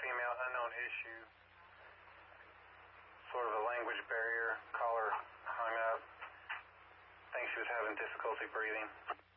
female, unknown issue. Sort of a language barrier. Caller hung up. Think she was having difficulty breathing.